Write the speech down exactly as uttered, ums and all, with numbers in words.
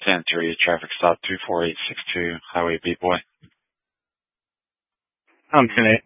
ten three, traffic stop two four eight six two, Highway B Boy. I'm ten eight.